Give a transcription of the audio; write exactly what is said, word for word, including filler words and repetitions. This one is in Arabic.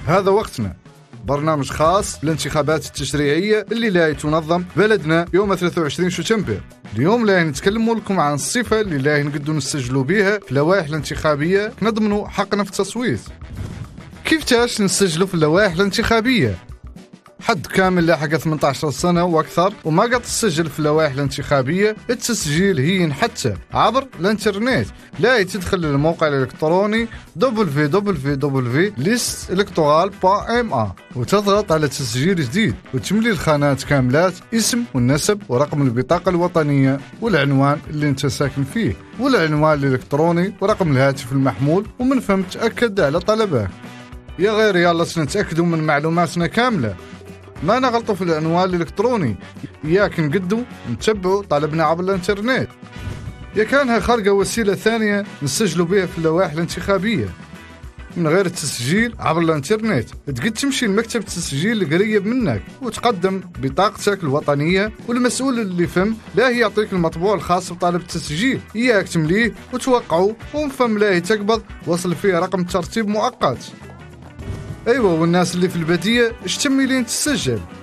هذا وقتنا، برنامج خاص بالانتخابات التشريعية اللي لا تنظم بلدنا يوم ثلاثة وعشرين شتنبر. اليوم لا نتكلم لكم عن الصفة اللي لا نقدر نسجلوا بها في اللوائح الانتخابية نضمنوا حقنا في التصويت. كيف تاش نسجلوا في اللوائح الانتخابية؟ حد كامل لاحق ثمانية عشر سنة وأكثر وما قد تسجل في اللوائح الانتخابية، التسجيل هي حتى عبر الانترنت. لا تدخل للموقع الإلكتروني دبليو دبليو دبليو دوت ليست إلكتورال دوت إم إيه وتضغط على تسجيل جديد وتملي الخانات كاملات، اسم والنسب ورقم البطاقة الوطنية والعنوان اللي انت ساكن فيه والعنوان الإلكتروني ورقم الهاتف المحمول، ومن فهم تأكد على طلبه. يا غير يلا سنتأكدوا من معلوماتنا كاملة، ما نغلطوا في العنوان الإلكتروني، ياك نقدوا نتبعوا طلبنا عبر الانترنت. يا كانها خارجة وسيلة ثانية نسجلوا بها في اللوائح الانتخابية من غير التسجيل عبر الانترنت. تقد تمشي لمكتب التسجيل القريب منك وتقدم بطاقتك الوطنية، والمسؤول اللي فهم لا يعطيك المطبوع الخاص بطالب التسجيل، إياك تمليه وتوقعه، ومن فم لا تقبض وصل فيه رقم ترتيب مؤقت. أيوة، والناس اللي في البادية اش تمي لين تسجل؟